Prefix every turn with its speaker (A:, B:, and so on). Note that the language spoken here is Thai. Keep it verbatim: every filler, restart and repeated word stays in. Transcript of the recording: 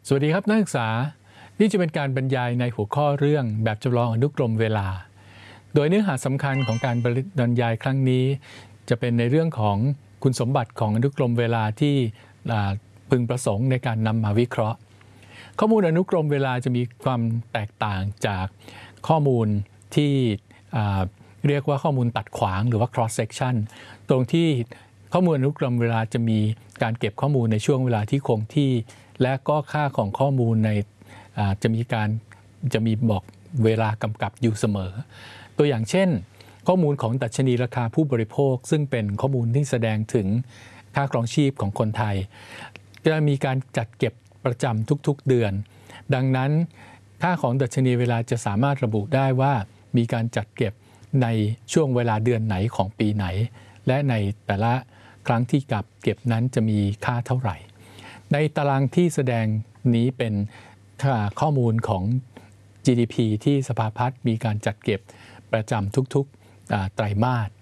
A: สวัสดีครับนักศึกษา นี่จะเป็นการบรรยายในหัวข้อเรื่องแบบจำลองอนุกรมเวลา โดยเนื้อหาสำคัญของการบรรยายครั้งนี้ จะเป็นในเรื่องของคุณสมบัติของอนุกรมเวลาที่พึงประสงค์ในการนำมาวิเคราะห์ ข้อมูลอนุกรมเวลาจะมีความแตกต่างจากข้อมูลที่เรียกว่าข้อมูลตัดขวางหรือว่า cross section ตรงที่ข้อมูลอนุกรมเวลาจะมีการเก็บข้อมูลในช่วงเวลาที่คงที่และก็ค่าของข้อมูลในจะมีการจะมีบอกเวลากำกับอยู่เสมอตัวอย่างเช่นข้อมูลของดัชนีราคาผู้บริโภคซึ่งเป็นข้อมูลที่แสดงถึงค่าครองชีพของคนไทยจะมีการจัดเก็บประจำทุกๆเดือนดังนั้นค่าของดัชนีเวลาจะสามารถระบุได้ว่ามีการจัดเก็บในช่วงเวลาเดือนไหนของปีไหนและในแต่ละครั้งที่กับเก็บนั้นจะมีค่าเท่าไหร่ในตารางที่แสดงนี้เป็นข้อมูลของ จี ดี พี ที่สภาพัฒน์มีการจัดเก็บประจำทุกๆไตรมาส